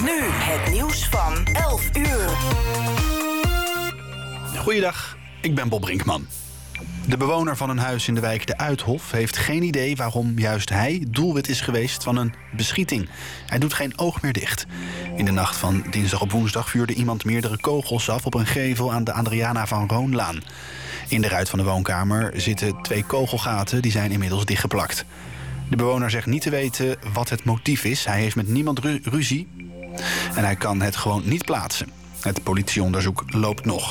Nu het nieuws van 11 uur. Goeiedag, ik ben Bob Brinkman. De bewoner van een huis in de wijk De Uithof heeft geen idee waarom juist hij doelwit is geweest van een beschieting. Hij doet geen oog meer dicht. In de nacht van dinsdag op woensdag vuurde iemand meerdere kogels af op een gevel aan de Adriana van Roonlaan. In de ruit van de woonkamer zitten 2 kogelgaten, die zijn inmiddels dichtgeplakt. De bewoner zegt niet te weten wat het motief is. Hij heeft met niemand ruzie en hij kan het gewoon niet plaatsen. Het politieonderzoek loopt nog.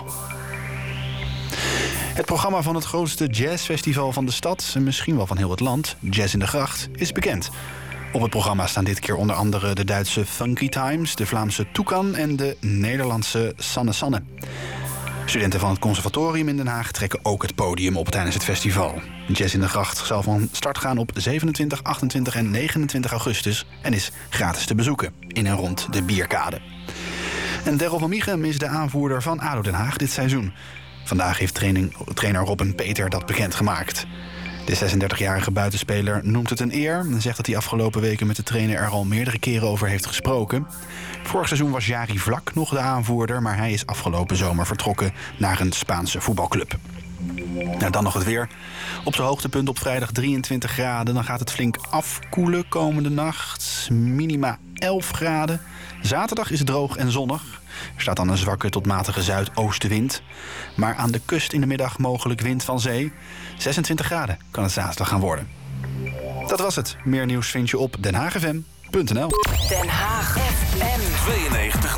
Het programma van het grootste jazzfestival van de stad, en misschien wel van heel het land, Jazz in de Gracht, is bekend. Op het programma staan dit keer onder andere de Duitse Funky Times, de Vlaamse Toucan en de Nederlandse Sanne Sanne. Studenten van het conservatorium in Den Haag trekken ook het podium op tijdens het festival. Jazz in de Gracht zal van start gaan op 27, 28 en 29 augustus en is gratis te bezoeken in en rond de Bierkade. En Daryl van Mieghem is de aanvoerder van ADO Den Haag dit seizoen. Vandaag heeft trainer Robin Peter dat bekendgemaakt. De 36-jarige buitenspeler noemt het een eer en zegt dat hij afgelopen weken met de trainer er al meerdere keren over heeft gesproken. Vorig seizoen was Jari Vlak nog de aanvoerder, maar hij is afgelopen zomer vertrokken naar een Spaanse voetbalclub. Nou, dan nog het weer. Op zijn hoogtepunt op vrijdag 23 graden. Dan gaat het flink afkoelen komende nacht. Minima 11 graden. Zaterdag is het droog en zonnig. Er staat dan een zwakke tot matige zuidoostenwind. Maar aan de kust in de middag mogelijk wind van zee. 26 graden kan het zaterdag gaan worden. Dat was het. Meer nieuws vind je op denhaagfm.nl. Den Haag FM 92.